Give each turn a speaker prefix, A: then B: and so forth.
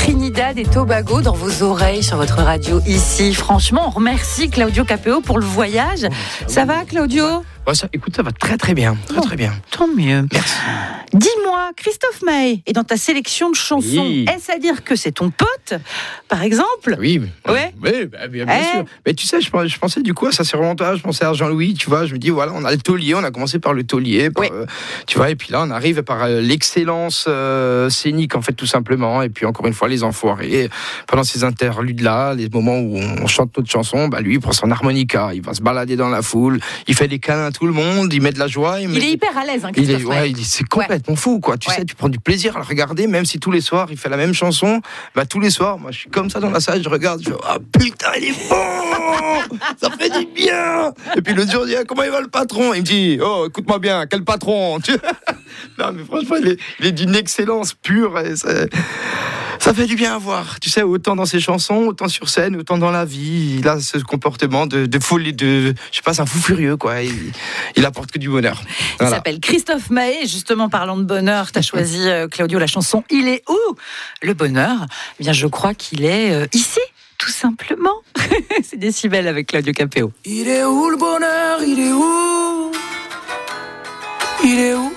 A: Trinidad et Tobago dans vos oreilles sur votre radio ici. Franchement, on remercie Claudio Capéo pour le voyage. Ça va, Claudio ?
B: Écoute, ça va très très bien, très bien.
A: Tant mieux.
B: Merci.
A: Dis-moi, Christophe Maé est dans ta sélection de chansons.
B: Oui.
A: Est-ce à dire que c'est ton pote, par exemple ?
B: Oui,
A: Ouais.
B: bien sûr. Mais tu sais, je pensais du coup à ça, c'est remontage, je pensais à Jean-Louis, tu vois, je me dis, voilà, on a le taulier, on a commencé par le taulier, tu vois, et puis là, on arrive par l'excellence scénique, en fait, tout simplement, et puis encore une fois, les enfoirés, pendant ces interludes-là, les moments où on chante notre chanson, lui, il prend son harmonica, il va se balader dans la foule, il fait des câlins à tout le monde, il met de la joie. Il est
A: hyper à l'aise, Christophe Maé.
B: C'est complètement fou, quoi. Tu sais, tu prends du plaisir à le regarder, même si tous les soirs, il fait la même chanson, tous les soirs, moi, je suis comme ça dans la salle, je regarde, je fais, putain, il est bon! Ça fait du bien! Et puis le jour, je dis, comment il va le patron? Il me dit, écoute-moi bien, quel patron? Non, mais franchement, il est d'une excellence pure, et ça fait du bien à voir. Tu sais, autant dans ses chansons, autant sur scène, autant dans la vie. Il a ce comportement de folie, je sais pas, c'est un fou furieux, quoi. Il apporte que du bonheur.
A: Voilà. Il s'appelle Christophe Maé. Justement, parlant de bonheur, tu as choisi, Claudio, la chanson Il est où le bonheur? Eh bien, je crois qu'il est ici, tout simplement. C'est Décibel avec Claudio Capéo.
C: Il est où le bonheur? Il est où? Il est où